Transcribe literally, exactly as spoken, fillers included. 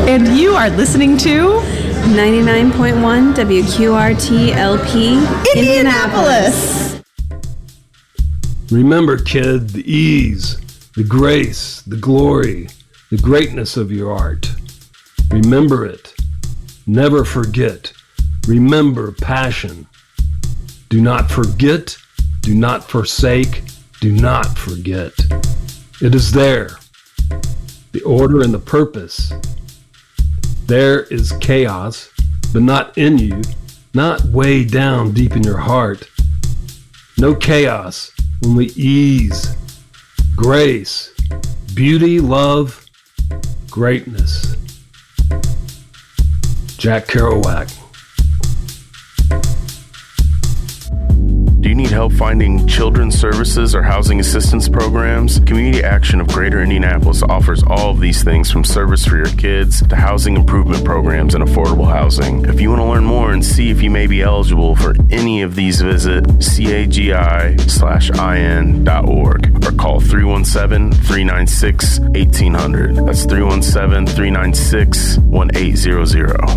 And you are listening to ninety-nine point one W Q R T L P, Indianapolis. Remember, kid, the ease, the grace, the glory, the greatness of your art. Remember it. Never forget. Remember passion. Do not forget. Do not forsake. Do not forget. It is there. The order and the purpose. There is chaos, but not in you, not way down deep in your heart. No chaos, only ease, grace, beauty, love, greatness. Jack Kerouac. Do you need help finding children's services or housing assistance programs? Community Action of Greater Indianapolis offers all of these things, from service for your kids to housing improvement programs and affordable housing. If you want to learn more and see if you may be eligible for any of these, visit cagi slash in dot org or call three one seven, three nine six, one eight zero zero. That's three one seven, three nine six, one eight zero zero.